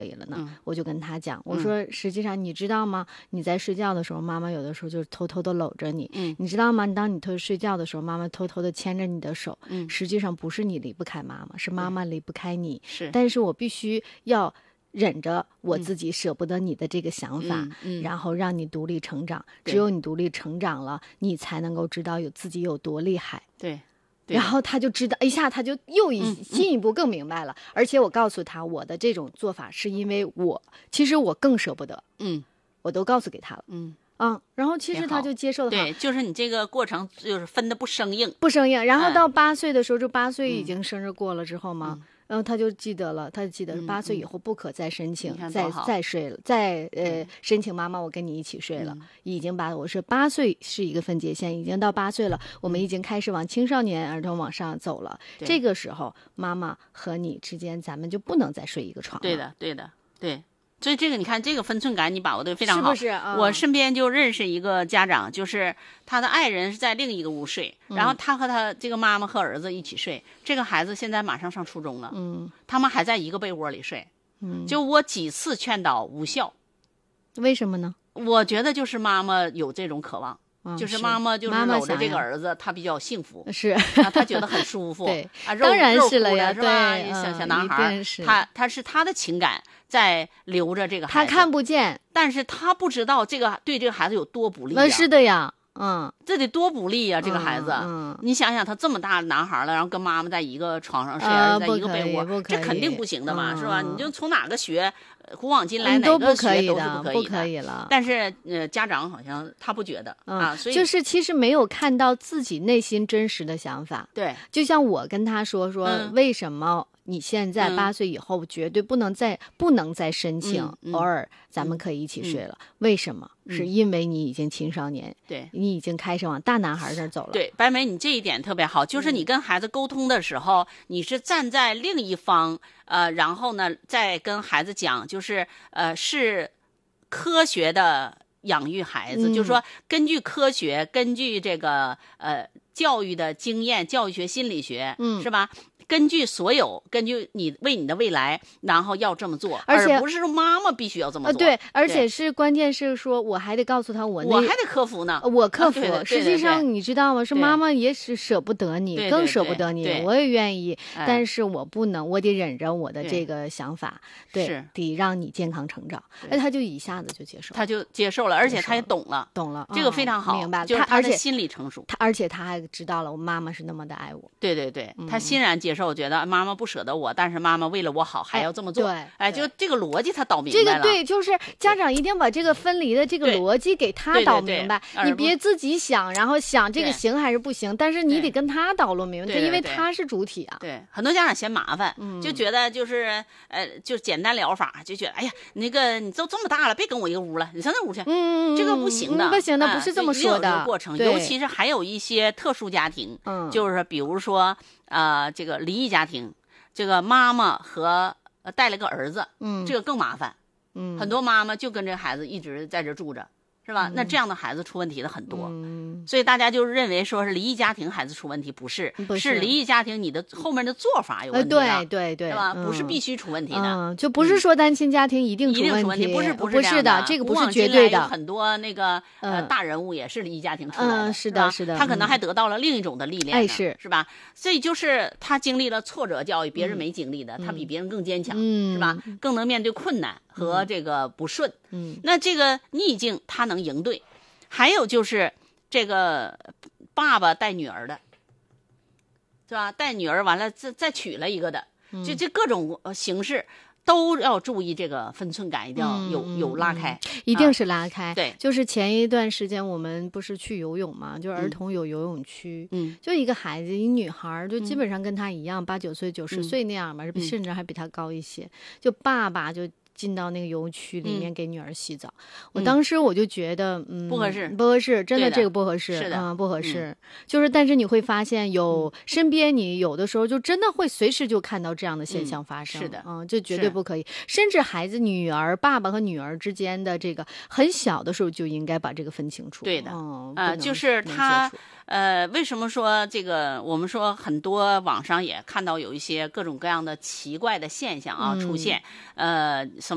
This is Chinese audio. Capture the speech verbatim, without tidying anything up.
以了呢、 嗯、 我就跟他讲，我说实际上你知道吗、嗯、你在睡觉的时候妈妈有的时候就偷偷的搂着你、 嗯、 你知道吗，当你偷睡觉的时候妈妈偷偷的牵着你的手、 嗯、 实际上不是你离不开妈妈，是妈妈离不开你， 是， 但是我必须要忍着我自己舍不得你的这个想法、 嗯嗯、 然后让你独立成长，只有你独立成长了你才能够知道有自己有多厉害。 对， 然后他就知道一下他就又一、嗯、进一步更明白了、嗯、而且我告诉他我的这种做法是因为我其实我更舍不得， 嗯， 我都告诉给他了， 嗯嗯，然后其实他就接受了， 对，就是你这个过程就是分的不生硬不生硬，然后到八岁的时候、嗯、就八岁已经生日过了之后嘛、 嗯， 然后他就记得了，他就记得八岁以后不可再申请、 嗯、 再再睡了，再呃申请妈妈我跟你一起睡了、嗯、已经把我是八岁是一个分界线，已经到八岁了、嗯、我们已经开始往青少年儿童往上走了，这个时候妈妈和你之间咱们就不能再睡一个床了。 对的对的对，所以这个你看这个分寸感你把握的非常好， 是不是、嗯、 我身边就认识一个家长，就是他的爱人是在另一个屋睡、嗯、然后他和他这个妈妈和儿子一起睡，这个孩子现在马上上初中了， 嗯， 他们还在一个被窝里睡，嗯，就我几次劝导无效。 为什么呢？ 我觉得就是妈妈有这种渴望，嗯、就是妈妈就是搂着这个儿子，他比较幸福， 是啊，他觉得很舒服， 对， 啊， 当然是了呀， 是吧？ 对， 小小男孩，他他是他的情感在留着这个孩子， 他看不见， 但是他不知道这个对这个孩子有多不利啊。 是的呀。嗯， 这得多不利啊！这个孩子， 嗯，嗯你想想，他这么大的男孩了，然后跟妈妈在一个床上睡， 呃、 在一个被窝，这肯定不行的嘛， 嗯、 是吧？你就从哪个学，古往今来、 嗯、 哪个学都是不可以的， 不可以了。 但是呃，家长好像他不觉得、 嗯、 啊，所以就是其实没有看到自己内心真实的想法。 对， 就像我跟他说说， 嗯、 为什么你现在八岁以后绝对不能再、嗯、不能再申请、 嗯嗯、 偶尔咱们可以一起睡了？嗯、为什么？是因为你已经青少年， 对， 你已经开始往大男孩这儿走了。 对，白梅，你这一点特别好，就是你跟孩子沟通的时候，嗯、你是站在另一方，呃，然后呢，再跟孩子讲，就是呃，是科学的养育孩子， 嗯、 就是说根据科学，根据这个呃教育的经验，教育学、心理学， 嗯， 是吧？根据所有，根据你为你的未来，然后要这么做， 而且而不是说妈妈必须要这么做。 呃、对，而且是关键是说，我还得告诉他我我还得克服呢， 我克服。 啊、对对对实际上你知道吗？是妈妈也是舍不得你， 对对对更舍不得你。 对对我也愿意， 哎、 但是我不能，我得忍着我的这个想法，对， 是得让你健康成长。哎，他就一下子就接受了， 他就接受了，而且他也懂了， 懂了， 这个非常好， 嗯、明白了。 就是他的心理成熟， 他而且他还知道了我妈妈是那么的爱我。 对对对，他欣然接受，觉得妈妈不舍得我，但是妈妈为了我好还要这么做。 哎、 对，哎，就这个逻辑他导明白了。 这个对，就是家长一定把这个分离的这个逻辑给他导明白。 对对对， 你别自己想，然后想这个行还是不行，但是你得跟他导论明白，因为他是主体啊。 对，很多家长嫌麻烦， 嗯、 就觉得就是呃，就简单疗法，就觉得哎呀，那个你都这么大了，别跟我一个屋了，你上那屋去。 嗯， 这个不行的， 嗯、不行的，不是这么说的。 呃、过程，尤其是还有一些特殊家庭， 嗯， 就是比如说呃，这个离异家庭。这个妈妈和呃带了个儿子， 嗯， 这个更麻烦， 嗯， 很多妈妈就跟这个孩子一直在这住着，是吧？ 嗯、 那这样的孩子出问题的很多， 嗯， 所以大家就认为说是离异家庭孩子出问题，不是， 不是, 是离异家庭你的后面的做法有问题了， 呃、对对对， 是吧？ 嗯、 不是必须出问题的， 嗯，就不是说单亲家庭一定出问题，不是不是不是的，这个不是绝对的。 有很多那个呃、 嗯、 大人物也是离异家庭出来的， 嗯，是的，是的， 他可能还得到了另一种的历练， 哎，是是吧？所以就是他经历了挫折教育，别人没经历的， 嗯、 他比别人更坚强， 嗯， 是吧？更能面对困难和这个不顺， 嗯， 那这个逆境他能应对。还有就是这个爸爸带女儿的，是吧？带女儿完了再再娶了一个的， 嗯、 就这各种形式都要注意这个分寸感，一定要有、 嗯、 有拉开、 嗯，一定是拉开、 啊。对， 就是前一段时间我们不是去游泳嘛，就儿童有游泳区， 嗯， 就一个孩子，一女孩，就基本上跟他一样，八九岁、九十岁那样吧， 嗯、 甚至还比他高一些。就爸爸就进到那个游泳区里面给女儿洗澡， 嗯、 我当时我就觉得，嗯， 不合适， 不合适，真的这个不合适， 是的， 嗯，不合适。嗯、就是，但是你会发现有，有身边你有的时候就真的会随时就看到这样的现象发生， 嗯、是的， 嗯，这绝对不可以。甚至孩子、女儿、爸爸和女儿之间的这个很小的时候就应该把这个分清楚。 对的， 嗯， 呃，就是他。呃，为什么说这个？我们说很多网上也看到有一些各种各样的奇怪的现象啊、 嗯、 出现，呃，什